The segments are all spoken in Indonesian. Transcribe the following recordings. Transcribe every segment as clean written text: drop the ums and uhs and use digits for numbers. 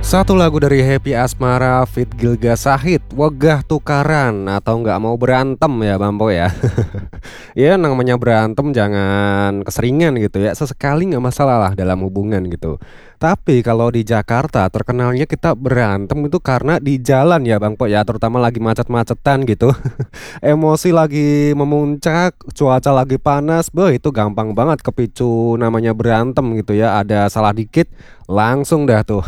Satu lagu dari Happy Asmara feat Gilga Sahid, "Wegah Tukaran" atau "Nggak Mau Berantem" ya Bampo ya. Ya namanya berantem jangan keseringan gitu ya, sesekali nggak masalah lah dalam hubungan gitu. Tapi kalau di Jakarta terkenalnya kita berantem itu karena di jalan ya Bang Po ya, terutama lagi macet-macetan gitu. Emosi lagi memuncak, cuaca lagi panas, beh itu gampang banget kepicu namanya berantem gitu ya, ada salah dikit langsung dah tuh.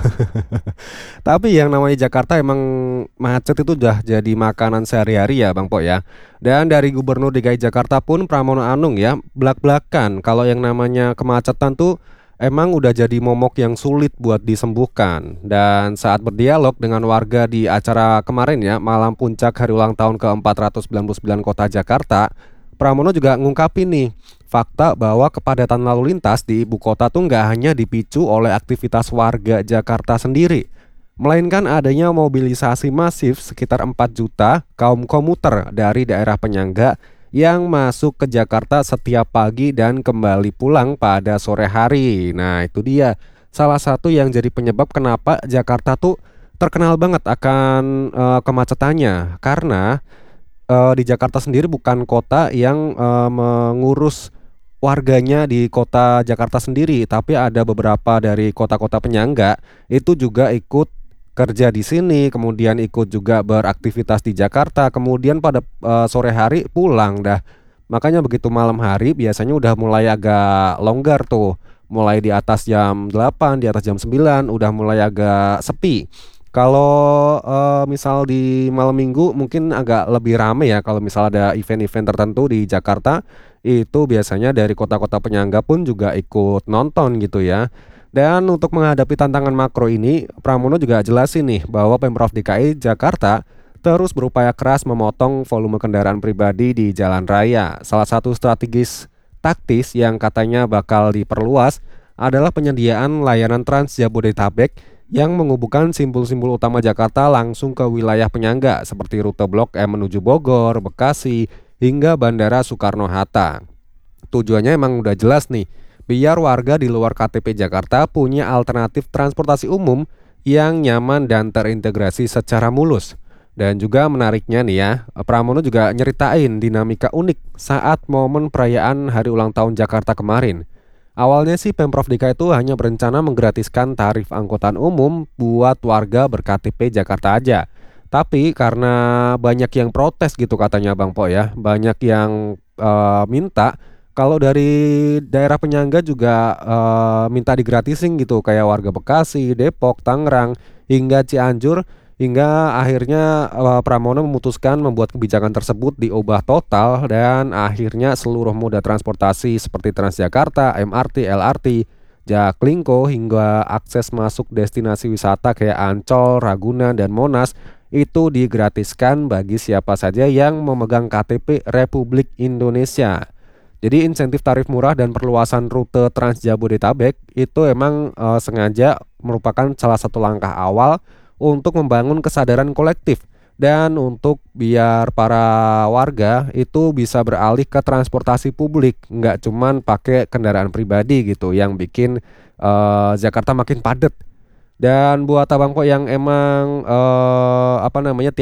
Tapi yang namanya Jakarta emang macet itu udah jadi makanan sehari-hari ya Bang Po ya. Dan dari Gubernur DKI Jakarta pun Pramono Anung ya, blak-blakan kalau yang namanya kemacetan tuh emang udah jadi momok yang sulit buat disembuhkan. Dan saat berdialog dengan warga di acara kemarin ya, malam puncak hari ulang tahun ke-499 Kota Jakarta, Pramono juga ngungkapin nih fakta bahwa kepadatan lalu lintas di ibu kota tuh nggak hanya dipicu oleh aktivitas warga Jakarta sendiri, melainkan adanya mobilisasi masif sekitar 4 juta kaum komuter dari daerah penyangga yang masuk ke Jakarta setiap pagi dan kembali pulang pada sore hari. Nah, itu dia salah satu yang jadi penyebab kenapa Jakarta tuh terkenal banget akan kemacetannya, karena di Jakarta sendiri bukan kota yang mengurus warganya di kota Jakarta sendiri, tapi ada beberapa dari kota-kota penyangga itu juga ikut kerja di sini, kemudian ikut juga beraktivitas di Jakarta, kemudian pada sore hari pulang dah. Makanya begitu malam hari biasanya udah mulai agak longgar tuh. Mulai di atas jam 8, di atas jam 9 udah mulai agak sepi. Kalau misal di malam minggu mungkin agak lebih rame ya, kalau misal ada event-event tertentu di Jakarta, itu biasanya dari kota-kota penyangga pun juga ikut nonton gitu ya. Dan untuk menghadapi tantangan makro ini, Pramono juga jelasin nih bahwa Pemprov DKI Jakarta terus berupaya keras memotong volume kendaraan pribadi di jalan raya. Salah satu strategis taktis yang katanya bakal diperluas adalah penyediaan layanan Trans Jabodetabek yang menghubungkan simpul-simpul utama Jakarta langsung ke wilayah penyangga seperti rute Blok M menuju Bogor, Bekasi, hingga Bandara Soekarno-Hatta. Tujuannya emang udah jelas nih, biar warga di luar KTP Jakarta punya alternatif transportasi umum yang nyaman dan terintegrasi secara mulus. Dan juga menariknya nih ya, Pramono juga nyeritain dinamika unik saat momen perayaan hari ulang tahun Jakarta kemarin. Awalnya sih Pemprov DKI itu hanya berencana menggratiskan tarif angkutan umum buat warga ber-KTP Jakarta aja. Tapi karena banyak yang protes gitu katanya Bang Po ya, banyak yang minta kalau dari daerah penyangga juga minta digratisin gitu, kayak warga Bekasi, Depok, Tangerang, hingga Cianjur, hingga akhirnya Pramono memutuskan membuat kebijakan tersebut diubah total dan akhirnya seluruh moda transportasi seperti Transjakarta, MRT, LRT, Jaklingko hingga akses masuk destinasi wisata kayak Ancol, Ragunan, dan Monas itu digratiskan bagi siapa saja yang memegang KTP Republik Indonesia. Jadi insentif tarif murah dan perluasan rute Trans Jabodetabek itu emang sengaja merupakan salah satu langkah awal untuk membangun kesadaran kolektif dan untuk biar para warga itu bisa beralih ke transportasi publik, nggak cuman pakai kendaraan pribadi gitu yang bikin Jakarta makin padat. Dan buat abang kok yang emang apa namanya